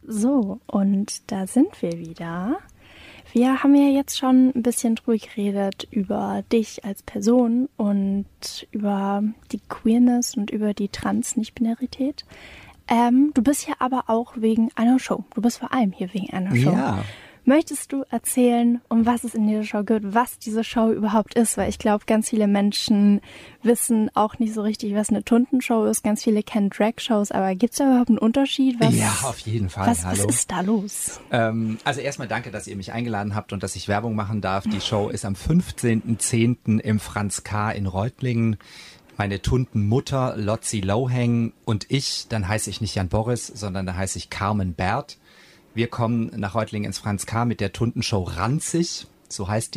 So, und da sind wir wieder. Wir haben ja jetzt schon ein bisschen drüber geredet über dich als Person und über die Queerness und über die Trans-Nicht-Binarität. Du bist hier aber auch wegen einer Show. Du bist vor allem hier wegen einer Show. Ja. Möchtest du erzählen, um was es in dieser Show geht, was diese Show überhaupt ist? Weil ich glaube, ganz viele Menschen wissen auch nicht so richtig, was eine Tuntenshow ist. Ganz viele kennen Drag-Shows, aber gibt es da überhaupt einen Unterschied? Ja, auf jeden Fall. Was ist da los? Also erstmal danke, dass ihr mich eingeladen habt und dass ich Werbung machen darf. Die Show ist am 15.10. im Franz K. in Reutlingen. Meine Tuntenmutter Lotzi Loheng und ich, dann heiße ich nicht Jan Boris, sondern da heiße ich Carmen Bert. Wir kommen nach Reutlingen ins Franz K. mit der Tuntenshow Ranzig, so heißt die.